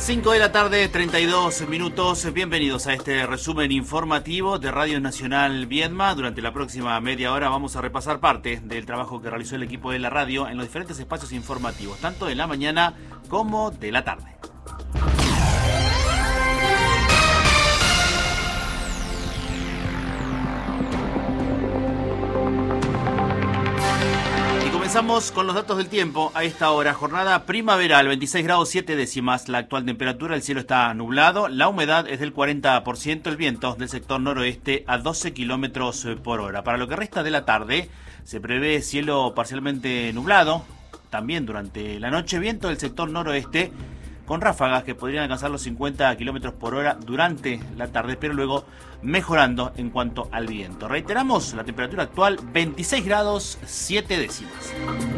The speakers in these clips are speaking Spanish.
5 de la tarde, 32 minutos. Bienvenidos a este resumen informativo de Radio Nacional Viedma. Durante la próxima media hora vamos a repasar parte del trabajo que realizó el equipo de la radio en los diferentes espacios informativos, tanto de la mañana como de la tarde. Comenzamos con los datos del tiempo a esta hora. Jornada primaveral, 26 grados 7 décimas. La actual temperatura, el cielo está nublado. La humedad es del 40%. El viento del sector noroeste a 12 kilómetros por hora. Para lo que resta de la tarde, se prevé cielo parcialmente nublado. También durante la noche, viento del sector noroeste con ráfagas que podrían alcanzar los 50 kilómetros por hora durante la tarde, pero luego mejorando en cuanto al viento. Reiteramos, la temperatura actual 26 grados 7 décimas.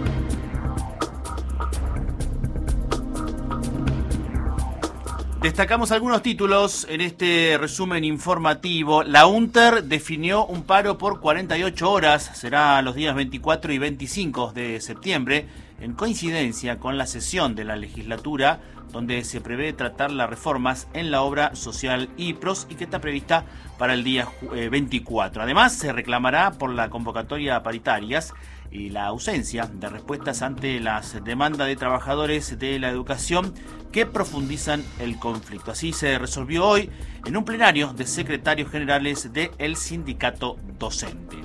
Destacamos algunos títulos en este resumen informativo. La UNTER definió un paro por 48 horas, será los días 24 y 25 de septiembre, en coincidencia con la sesión de la legislatura, donde se prevé tratar las reformas en la obra social IPROS y que está prevista para el día 24. Además, se reclamará por la convocatoria a paritarias y la ausencia de respuestas ante las demandas de trabajadores de la educación que profundizan el conflicto. Así se resolvió hoy en un plenario de secretarios generales del sindicato docente.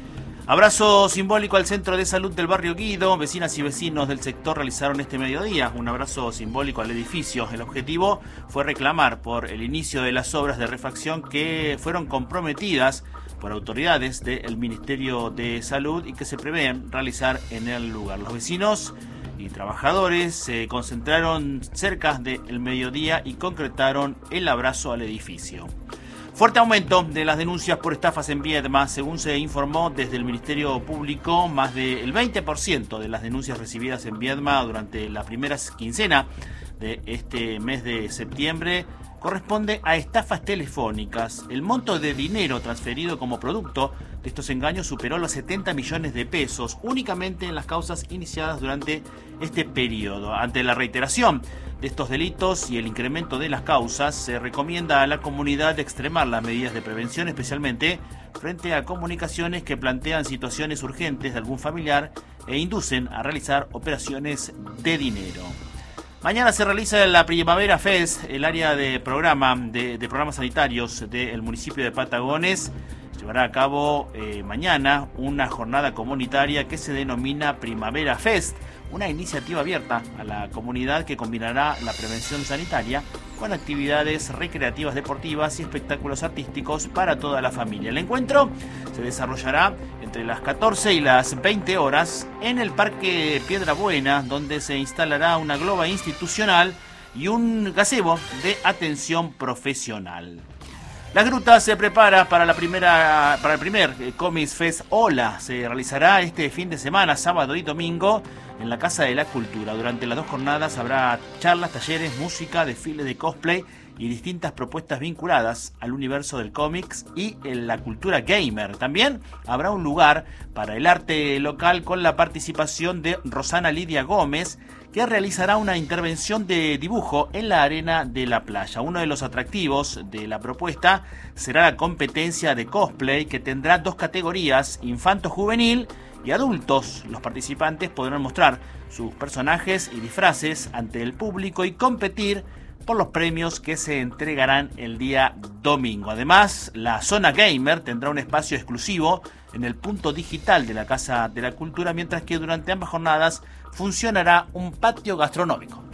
Abrazo simbólico al Centro de Salud del Barrio Guido. Vecinas y vecinos del sector realizaron este mediodía un abrazo simbólico al edificio. El objetivo fue reclamar por el inicio de las obras de refacción que fueron comprometidas por autoridades del Ministerio de Salud y que se prevén realizar en el lugar. Los vecinos y trabajadores se concentraron cerca del mediodía y concretaron el abrazo al edificio. Fuerte aumento de las denuncias por estafas en Viedma. Según se informó desde el Ministerio Público, más del 20% de las denuncias recibidas en Viedma durante la primera quincena de este mes de septiembre corresponde a estafas telefónicas. El monto de dinero transferido como producto de estos engaños superó los 70 millones de pesos únicamente en las causas iniciadas durante este periodo. Ante la reiteración de estos delitos y el incremento de las causas, se recomienda a la comunidad extremar las medidas de prevención, especialmente frente a comunicaciones que plantean situaciones urgentes de algún familiar e inducen a realizar operaciones de dinero. Mañana se realiza la Primavera Fest, el área de programas sanitarios del municipio de Patagones. Llevará a cabo mañana una jornada comunitaria que se denomina Primavera Fest, una iniciativa abierta a la comunidad que combinará la prevención sanitaria con actividades recreativas, deportivas y espectáculos artísticos para toda la familia. El encuentro se desarrollará entre las 14 y las 20 horas en el Parque Piedra Buena, donde se instalará una globa institucional y un gazebo de atención profesional. Las Grutas se prepara para el primer Comics Fest Hola. Se realizará este fin de semana, sábado y domingo, en la Casa de la Cultura. Durante las dos jornadas habrá charlas, talleres, música, desfiles de cosplay y distintas propuestas vinculadas al universo del cómics y en la cultura gamer. También habrá un lugar para el arte local con la participación de Rosana Lidia Gómez, que realizará una intervención de dibujo en la arena de la playa. Uno de los atractivos de la propuesta será la competencia de cosplay, que tendrá dos categorías, infanto-juvenil y adultos. Los participantes podrán mostrar sus personajes y disfraces ante el público y competir por los premios que se entregarán el día domingo. Además, la zona gamer tendrá un espacio exclusivo en el punto digital de la Casa de la Cultura, mientras que durante ambas jornadas funcionará un patio gastronómico.